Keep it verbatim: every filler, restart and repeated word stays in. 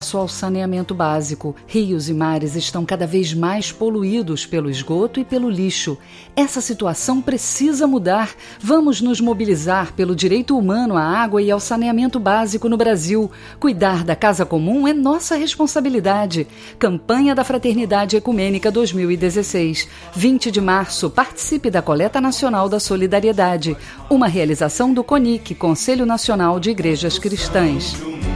acesso ao saneamento básico. Rios e mares estão cada vez mais poluídos pelo esgoto e pelo lixo. Essa situação precisa mudar. Vamos nos mobilizar pelo direito humano à água e ao saneamento básico no Brasil. Cuidar da casa comum é nossa responsabilidade. Campanha da Fraternidade Ecumênica dois mil e dezesseis. vinte de março, participe da Coleta Nacional da Solidariedade. Uma realização do CONIC, Conselho Nacional de Igrejas Cristãs.